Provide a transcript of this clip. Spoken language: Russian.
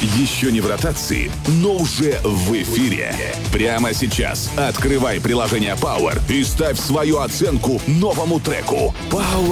Еще не в ротации, но уже в эфире. Прямо сейчас открывай приложение Power и ставь свою оценку новому треку. Power